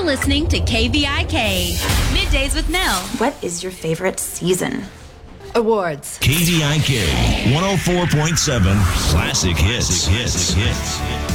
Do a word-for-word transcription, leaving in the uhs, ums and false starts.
listening to K V I K. Middays with Nell. What is your favorite season? Awards. K V I K one oh four point seven Classic Hits. Hits. Hits.